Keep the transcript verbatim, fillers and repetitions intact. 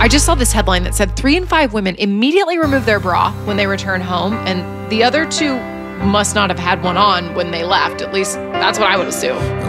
I just saw this headline that said three in five women immediately remove their bra when they return home, and the other two must not have had one on when they left. At least that's what I would assume.